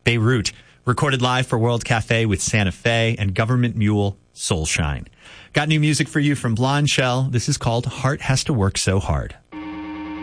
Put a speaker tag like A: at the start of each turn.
A: Beirut, recorded live for World Cafe with Santa Fe and Government Mule, Soulshine. Got new music for you from Blonde Shell. This is called Heart Has to Work So Hard.